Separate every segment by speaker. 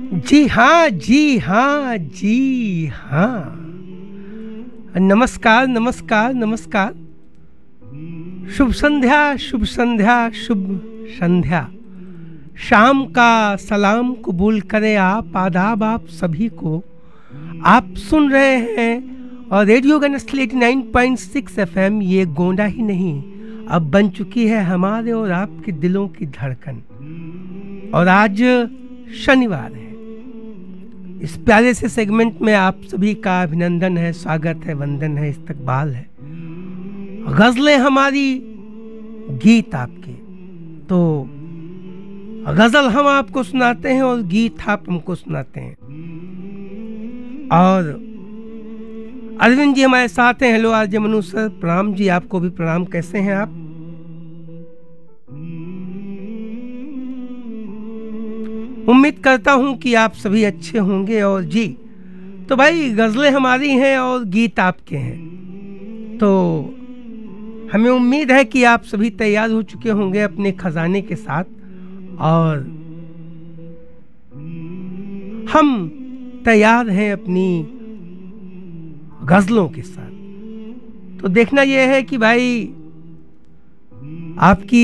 Speaker 1: जी हाँ, जी हाँ, जी हाँ। नमस्कार, नमस्कार, नमस्कार। शुभ संध्या, शुभ संध्या, शुभ संध्या। शाम का सलाम कबूल करें आप, आदाब आप सभी को। आप सुन रहे हैं और रेडियो गनस्ल 89.6 एफएम, ये गोंडा ही नहीं अब बन चुकी है हमारे और आपके दिलों की धड़कन। और आज शनिवार है। इस प्यारे से सेगमेंट में आप सभी का अभिनंदन है, स्वागत है, वंदन है, इस्तकबाल है। गजलें हमारी, गीत आपके। तो गजल हम आपको सुनाते हैं और गीत आप हमको सुनाते हैं। और अरविंद जी हमारे साथ हैं। हेलो आरजे मनु सर, प्रणाम जी, आपको भी प्रणाम। कैसे हैं आप? उम्मीद करता हूं कि आप सभी अच्छे होंगे। और जी, तो भाई गजलें हमारी हैं और गीत आपके हैं। तो हमें उम्मीद है कि आप सभी तैयार हो चुके होंगे अपने खजाने के साथ, और हम तैयार हैं अपनी गजलों के साथ। तो देखना यह है कि भाई आपकी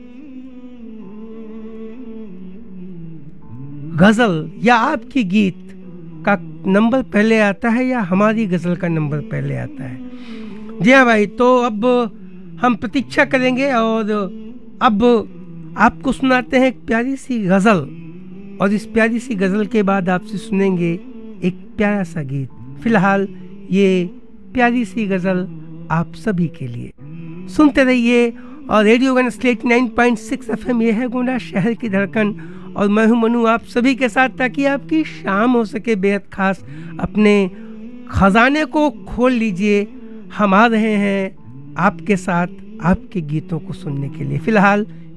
Speaker 1: गजल या आपकी गीत का नंबर पहले आता है या हमारी गजल का नंबर पहले आता है। जी हाँ भाई, तो अब हम प्रतीक्षा करेंगे और अब आपको सुनाते हैं एक प्यारी सी गजल, और इस प्यारी सी गजल के बाद आपसे सुनेंगे एक प्यारा सा गीत। फिलहाल ये प्यारी सी गजल आप सभी के लिए सुनते रहिए। और रेडियो गनस्ल 89.6 एफएम, ये है गोंडा शहर की धड़कन, और मैं हूं मनु आप सभी के साथ, ताकि आपकी शाम हो सके बेहद खास। अपने खजाने को खोल लीजिए, हम आ रहे हैं आपके साथ आपके गीतों को सुनने के लिए। फिलहाल